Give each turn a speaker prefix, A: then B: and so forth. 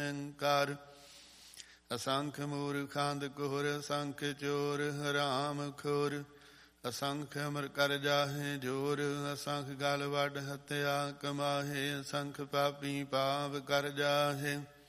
A: ਨਿਰੰਕਾਰ। ਅਸੰਖ ਮੂਰਖਾਂਦ ਕੋਰ ਅਸੰਖ ਚੋਰ ਹਰਾਮ ਖੋਰ। ਅਸੰਖ ਅਮਰ ਕਰ ਜਾਹੇ ਜੋਰ। ਅਸੰਖ ਗਲ ਵੱਡ ਹੱਤਿਆ ਕਮਾਹੇ। ਅਸੰਖ ਪਾਪੀ ਪਾਪ ਕਰ ਜਾਹੇ।